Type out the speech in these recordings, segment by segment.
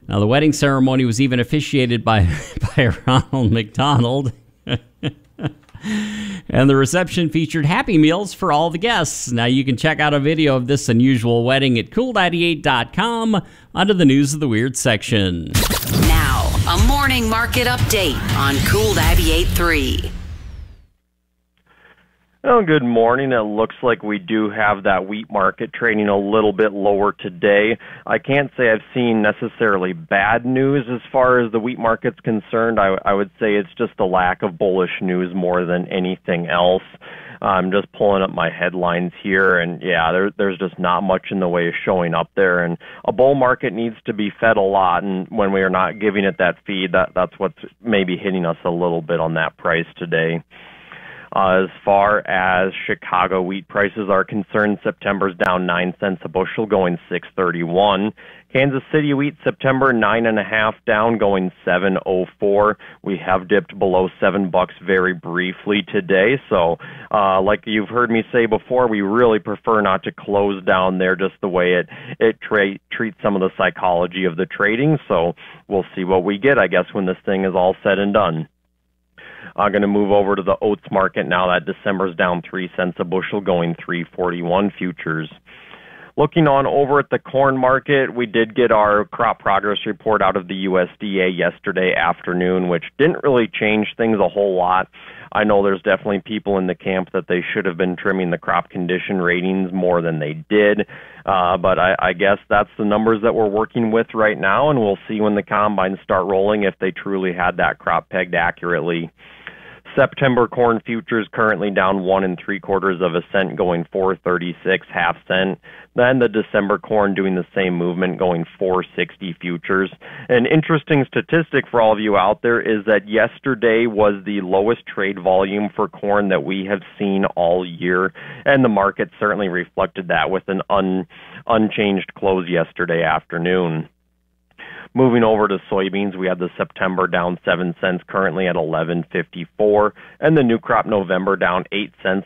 Now, the wedding ceremony was even officiated by Ronald McDonald. And the reception featured Happy Meals for all the guests. Now, you can check out a video of this unusual wedding at Cool98.com under the News of the Weird section. Now, a morning market update on Cool 98.3. Well, good morning. It looks like we do have that wheat market trading a little bit lower today. I can't say I've seen necessarily bad news as far as the wheat market's concerned. I would say it's just a lack of bullish news more than anything else. I'm just pulling up my headlines here, and there's just not much in the way of showing up there. And a bull market needs to be fed a lot, and when we are not giving it that feed, that's what's maybe hitting us a little bit on that price today. As far as Chicago wheat prices are concerned, September's down 9 cents a bushel, going $6.31. Kansas City wheat, September 9.5 down, going $7.04. We have dipped below $7 very briefly today. So, like you've heard me say before, we really prefer not to close down there, just the way it treats some of the psychology of the trading. So we'll see what we get, I guess, when this thing is all said and done. I'm going to move over to the oats market now. That December's down 3 cents a bushel, going $3.41 futures. Looking on over at the corn market, we did get our crop progress report out of the USDA yesterday afternoon, which didn't really change things a whole lot. I know there's definitely people in the camp that they should have been trimming the crop condition ratings more than they did. But I guess that's the numbers that we're working with right now, and we'll see when the combines start rolling if they truly had that crop pegged accurately. September corn futures currently down 1 3/4 cents, going $4.36 half cent. Then the December corn doing the same movement, going $4.60 futures. An interesting statistic for all of you out there is that yesterday was the lowest trade volume for corn that we have seen all year, and the market certainly reflected that with an unchanged close yesterday afternoon. Moving over to soybeans, we had the September down 7 cents, currently at $11.54, and the new crop November down 8 cents,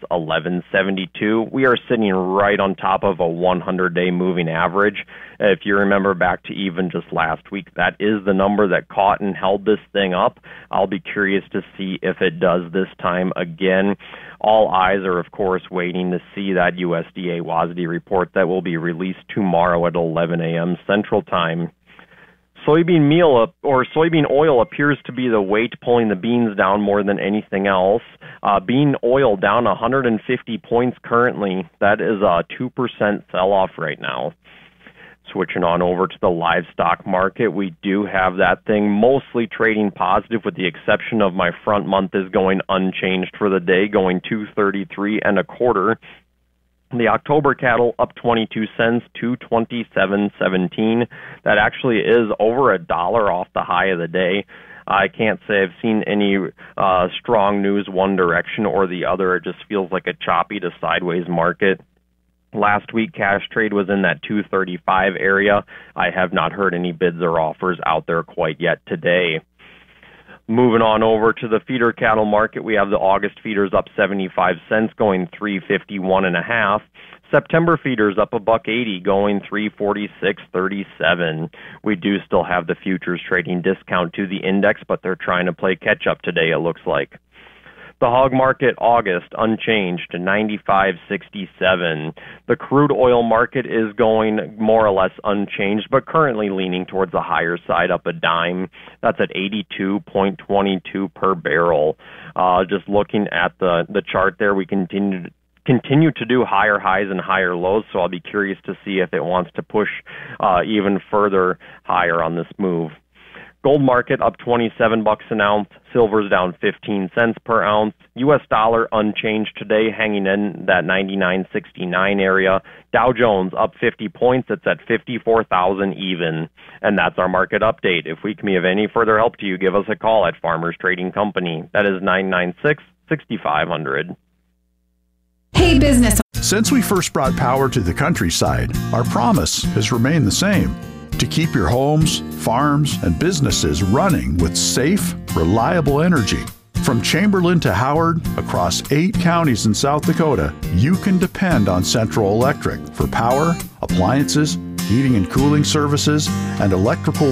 $11.72. We are sitting right on top of a 100-day moving average. If you remember back to even just last week, that is the number that caught and held this thing up. I'll be curious to see if it does this time again. All eyes are, of course, waiting to see that USDA WASDE report that will be released tomorrow at 11 a.m. Central Time. Soybean meal or soybean oil appears to be the weight pulling the beans down more than anything else. Bean oil down 150 points currently. That is a 2% sell-off right now. Switching on over to the livestock market, we do have that thing mostly trading positive, with the exception of my front month is going unchanged for the day, going 233 1/4. The October cattle up 22 cents, 227.17. That actually is over $1 off the high of the day. I can't say I've seen any strong news one direction or the other. It just feels like a choppy to sideways market. Last week, cash trade was in that 235 area. I have not heard any bids or offers out there quite yet today. Moving on over to the feeder cattle market, we have the August feeders up 75 cents, going $351 1/2. September feeders up $1.80, going $346.37. We do still have the futures trading discount to the index, but they're trying to play catch up today, it looks like. The hog market, August, unchanged to 95.67. The crude oil market is going more or less unchanged, but currently leaning towards the higher side, up a dime. That's at 82.22 per barrel. Just looking at the chart there, we continue to do higher highs and higher lows, so I'll be curious to see if it wants to push even further higher on this move. Gold market up $27 an ounce. Silver's down 15 cents per ounce. U.S. dollar unchanged today, hanging in that 99.69 area. Dow Jones up 50 points. It's at 54,000 even. And that's our market update. If we can be of any further help to you, give us a call at Farmers Trading Company. That is 996-6500. Hey, business. Since we first brought power to the countryside, our promise has remained the same: to keep your homes, farms, and businesses running with safe, reliable energy. From Chamberlain to Howard, across 8 counties in South Dakota, you can depend on Central Electric for power, appliances, heating and cooling services, and electrical